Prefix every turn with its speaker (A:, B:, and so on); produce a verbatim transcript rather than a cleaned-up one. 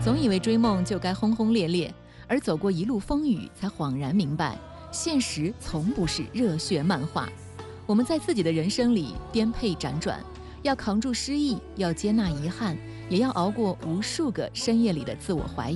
A: 总以为追梦就该轰轰烈烈，而走过一路风雨，才恍然明白，现实从不是热血漫画。我们在自己的人生里颠沛辗转，要扛住失意，要接纳遗憾，也要熬过无数个深夜里的自我怀疑。